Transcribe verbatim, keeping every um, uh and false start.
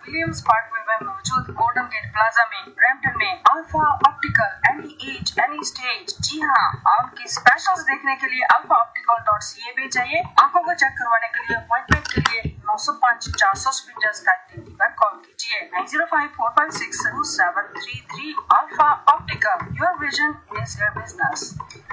Williams Parkway में मौजूद golden gate plaza में, ब्रैम्पटन में alpha optical. Any as any stage. जी हाँ, आपकी स्पेशल्स देखने के लिए अल्फा ऑप्टिकल डॉट सी ए पे जाइए। आंखों को चेक करवाने के लिए अपॉइंटमेंट के लिए नौ सौ पाँच चार सौ स्पीटर स्काइप पर कॉल कीजिए nine zero five four five six to seven three three. Alpha optical, your vision is your business.